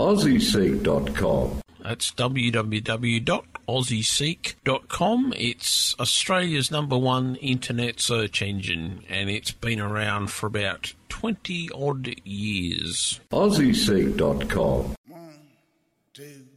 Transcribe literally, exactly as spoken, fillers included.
aussie seek dot com. That's w w w dot aussie seek dot com. It's Australia's number one internet search engine, and it's been around for about twenty odd years. aussie seek dot com. One, two.